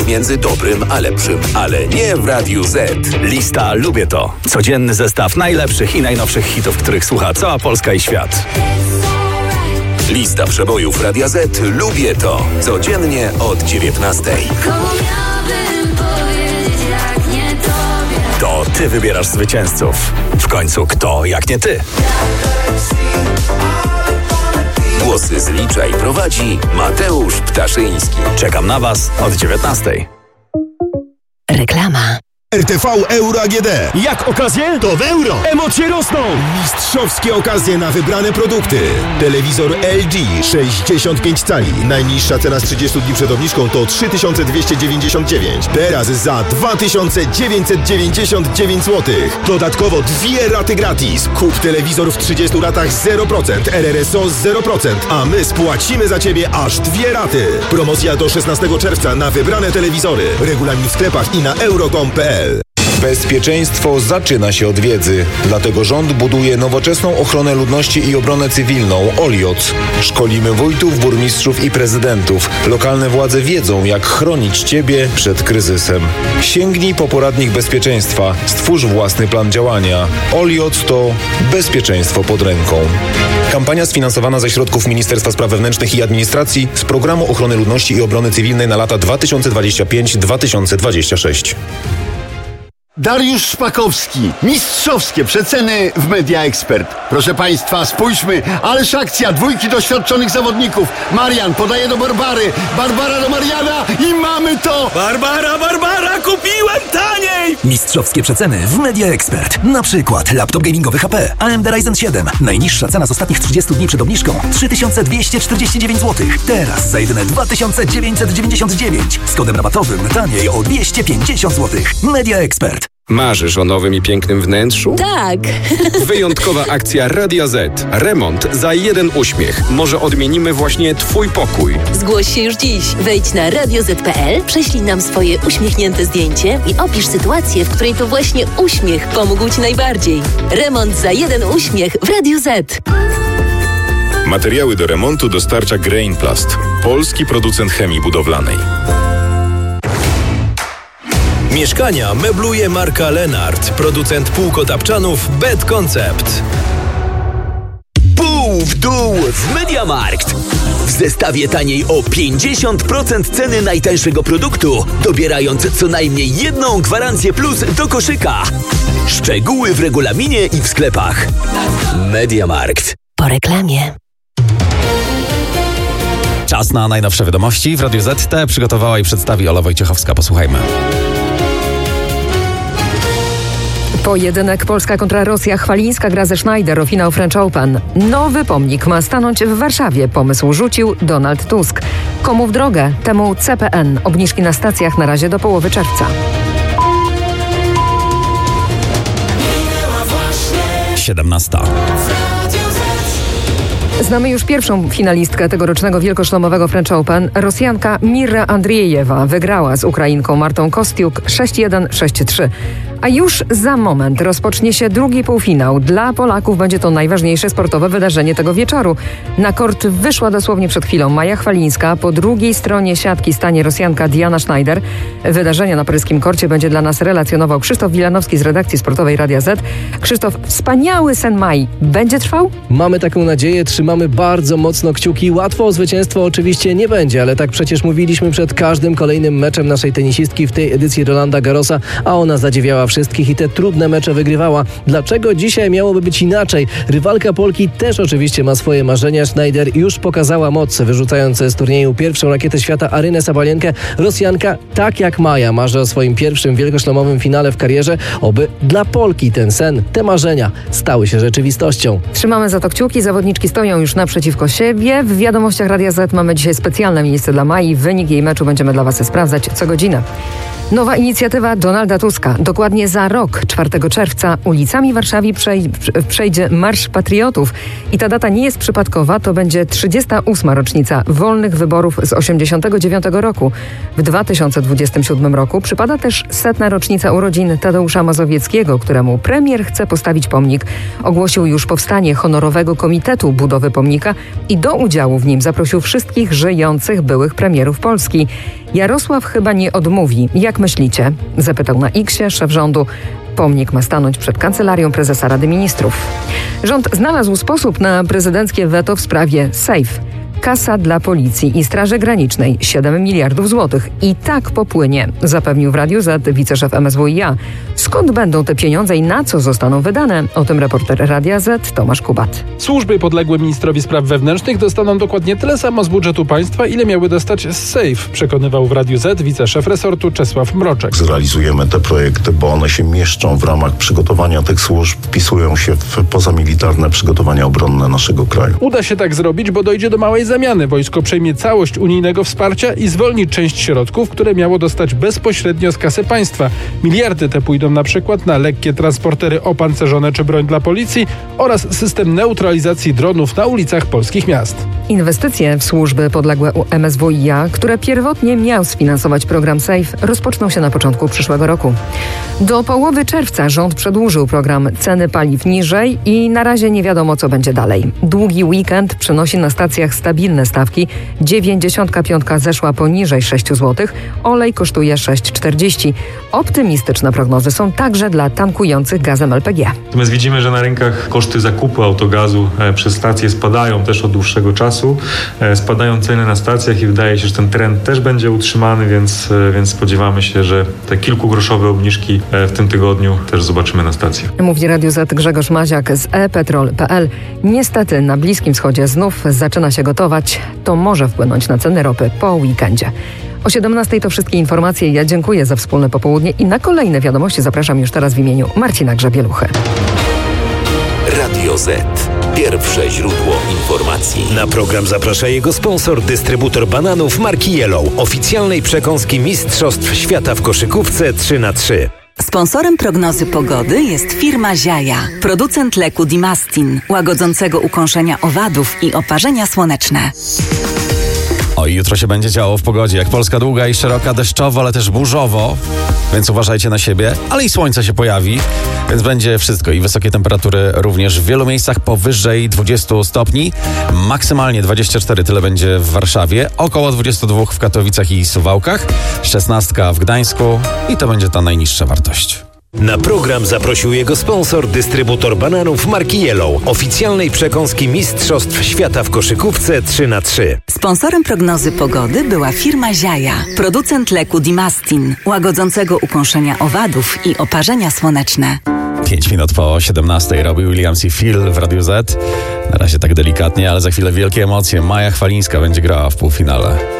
między dobrym a lepszym, ale nie w Radiu Z. Lista Lubię To. Codzienny zestaw najlepszych i najnowszych hitów, których słucha cała Polska i świat. Lista przebojów Radia Z. Lubię To. Codziennie od 19:00. To ty wybierasz zwycięzców. W końcu kto jak nie ty? Głosy zlicza i prowadzi Mateusz Ptaszyński. Czekam na was od 19:00. Reklama. RTV Euro AGD. Jak okazje? To w euro. Emocje rosną. Mistrzowskie okazje na wybrane produkty. Telewizor LG 65 cali. Najniższa cena z 30 dni przed obniżką to 3299. Teraz za 2999 zł. Dodatkowo 2 raty gratis. Kup telewizor w 30 ratach 0%, RRSO 0%, a my spłacimy za Ciebie aż 2 raty. Promocja do 16 czerwca na wybrane telewizory. Regulamin w sklepach i na euro.com.pl. Bezpieczeństwo zaczyna się od wiedzy. Dlatego rząd buduje nowoczesną ochronę ludności i obronę cywilną OLIOC. Szkolimy wójtów, burmistrzów i prezydentów. Lokalne władze wiedzą, jak chronić Ciebie przed kryzysem. Sięgnij po poradnik bezpieczeństwa. Stwórz własny plan działania. OLIOC to bezpieczeństwo pod ręką. Kampania sfinansowana ze środków Ministerstwa Spraw Wewnętrznych i Administracji z Programu Ochrony Ludności i Obrony Cywilnej na lata 2025-2026. Dariusz Szpakowski. Mistrzowskie przeceny w Media Expert. Proszę Państwa, spójrzmy, ależ akcja, 2 doświadczonych zawodników. Marian podaje do Barbary, Barbara do Mariana i mamy to! Barbara, kupiłem taniej! Mistrzowskie przeceny w Media Expert. Na przykład laptop gamingowy HP AMD Ryzen 7. Najniższa cena z ostatnich 30 dni przed obniżką 3249 zł. Teraz za jedyne 2999. Z kodem rabatowym taniej o 250 zł. Media Expert. Marzysz o nowym i pięknym wnętrzu? Tak. Wyjątkowa akcja Radia Z. Remont za jeden uśmiech. Może odmienimy właśnie Twój pokój. Zgłoś się już dziś. Wejdź na radioz.pl, prześlij nam swoje uśmiechnięte zdjęcie i opisz sytuację, w której to właśnie uśmiech pomógł Ci najbardziej. Remont za jeden uśmiech w Radiu Z. Materiały do remontu dostarcza Grainplast, polski producent chemii budowlanej. Mieszkania mebluje marka Lenart, producent półkotapczanów Bed Concept. Pół w dół w MediaMarkt. W zestawie taniej o 50% ceny najtańszego produktu, dobierając co najmniej jedną gwarancję plus do koszyka. Szczegóły w regulaminie i w sklepach. MediaMarkt. Po reklamie. Czas na najnowsze wiadomości w Radiu Z. Te przygotowała i przedstawi Ola Wojciechowska. Posłuchajmy. Pojedynek Polska kontra Rosja. Chwalińska gra ze Schneider o finał French Open. Nowy pomnik ma stanąć w Warszawie. Pomysł rzucił Donald Tusk. Komu w drogę? Temu CPN. Obniżki na stacjach na razie do połowy czerwca. 17:00. Znamy już pierwszą finalistkę tegorocznego wielkoszlemowego French Open. Rosjanka Mirra Andriejewa wygrała z Ukrainką Martą Kostiuk 6-1, 6-3. A już za moment rozpocznie się drugi półfinał. Dla Polaków będzie to najważniejsze sportowe wydarzenie tego wieczoru. Na kort wyszła dosłownie przed chwilą Maja Chwalińska. Po drugiej stronie siatki stanie Rosjanka Diana Schneider. Wydarzenia na paryskim korcie będzie dla nas relacjonował Krzysztof Wilanowski z redakcji sportowej Radia Z. Krzysztof, wspaniały sen Mai będzie trwał? Mamy taką nadzieję, trzymamy bardzo mocno kciuki. Łatwo o zwycięstwo oczywiście nie będzie, ale tak przecież mówiliśmy przed każdym kolejnym meczem naszej tenisistki w tej edycji Rolanda Garrosa, a ona zadziwiała wszystkich i te trudne mecze wygrywała. Dlaczego dzisiaj miałoby być inaczej? Rywalka Polki też oczywiście ma swoje marzenia. Schneider już pokazała moc, wyrzucając z turnieju pierwszą rakietę świata Arynę Sabalenkę. Rosjanka, tak jak Maja, marzy o swoim pierwszym wielkoszlemowym finale w karierze. Oby dla Polki ten sen, te marzenia stały się rzeczywistością. Trzymamy za to kciuki. Zawodniczki stoją już naprzeciwko siebie. W wiadomościach Radia Z mamy dzisiaj specjalne miejsce dla Mai. Wynik jej meczu będziemy dla Was sprawdzać co godzinę. Nowa inicjatywa Donalda Tuska. Dokładnie za rok, 4 czerwca, ulicami Warszawy przejdzie Marsz Patriotów. I ta data nie jest przypadkowa, to będzie 38. rocznica wolnych wyborów z 89 roku. W 2027 roku przypada też 100. rocznica urodzin Tadeusza Mazowieckiego, któremu premier chce postawić pomnik. Ogłosił już powstanie honorowego komitetu budowy pomnika i do udziału w nim zaprosił wszystkich żyjących byłych premierów Polski. Jarosław chyba nie odmówi. Jak myślicie? Zapytał na X-ie szef rządu. Pomnik ma stanąć przed Kancelarią Prezesa Rady Ministrów. Rząd znalazł sposób na prezydenckie weto w sprawie SAFE. Kasa dla Policji i Straży Granicznej 7 miliardów złotych. I tak popłynie, zapewnił w Radiu Z wiceszef MSWiA. Skąd będą te pieniądze i na co zostaną wydane? O tym reporter Radia Z Tomasz Kubat. Służby podległe ministrowi spraw wewnętrznych dostaną dokładnie tyle samo z budżetu państwa, ile miały dostać z SAFE, przekonywał w Radiu Z wiceszef resortu Czesław Mroczek. Zrealizujemy te projekty, bo one się mieszczą w ramach przygotowania tych służb, wpisują się w pozamilitarne przygotowania obronne naszego kraju. Uda się tak zrobić, bo dojdzie do małej zamiany. Wojsko przejmie całość unijnego wsparcia i zwolni część środków, które miało dostać bezpośrednio z kasy państwa. Miliardy te pójdą na przykład na lekkie transportery opancerzone czy broń dla policji oraz system neutralizacji dronów na ulicach polskich miast. Inwestycje w służby podległe MSWiA, które pierwotnie miał sfinansować program SAFE, rozpoczną się na początku przyszłego roku. Do połowy czerwca rząd przedłużył program Ceny paliw niżej i na razie nie wiadomo, co będzie dalej. Długi weekend przynosi na stacjach stabilne stawki. 95 zeszła poniżej 6 zł, olej kosztuje 6,40. Optymistyczne prognozy są także dla tankujących gazem LPG. Natomiast widzimy, że na rynkach koszty zakupu autogazu przez stacje spadają też od dłuższego czasu. Spadają ceny na stacjach i wydaje się, że ten trend też będzie utrzymany, więc spodziewamy się, że te kilkugroszowe obniżki w tym tygodniu też zobaczymy na stacjach. Mówi Radiu Z Grzegorz Maziak z ePetrol.pl. Niestety na Bliskim Wschodzie znów zaczyna się gotować. To może wpłynąć na ceny ropy po weekendzie. O 17:00 to wszystkie informacje. Ja dziękuję za wspólne popołudnie i na kolejne wiadomości zapraszam już teraz w imieniu Marcina Grzebieluchy. Radio Z. Pierwsze źródło informacji. Na program zaprasza jego sponsor, dystrybutor bananów marki Yellow, oficjalnej przekąski Mistrzostw Świata w koszykówce 3x3. Sponsorem prognozy pogody jest firma Ziaja, producent leku Dimastin, łagodzącego ukąszenia owadów i oparzenia słoneczne. Oj, jutro się będzie działo w pogodzie. Jak Polska długa i szeroka, deszczowo, ale też burzowo. Więc uważajcie na siebie. Ale i słońce się pojawi, więc będzie wszystko. I wysokie temperatury również w wielu miejscach powyżej 20 stopni. Maksymalnie 24, tyle będzie w Warszawie. Około 22 w Katowicach i Suwałkach. 16 w Gdańsku. I to będzie ta najniższa wartość. Na program zaprosił jego sponsor, dystrybutor bananów marki Yellow, oficjalnej przekąski Mistrzostw Świata w koszykówce 3x3. Sponsorem prognozy pogody była firma Ziaja, producent leku Dimastin, łagodzącego ukąszenia owadów i oparzenia słoneczne. 5 minut po 17:00 Robbie Williams i Phil w Radiu Z. Na razie tak delikatnie, ale za chwilę wielkie emocje. Maja Chwalińska będzie grała w półfinale.